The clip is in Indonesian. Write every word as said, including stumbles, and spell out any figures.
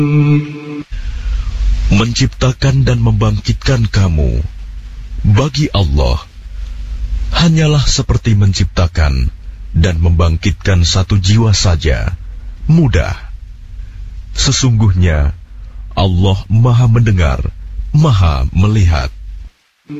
Menciptakan dan membangkitkan kamu bagi Allah hanyalah seperti menciptakan dan membangkitkan satu jiwa saja, mudah. Sesungguhnya Allah Maha mendengar, Maha melihat.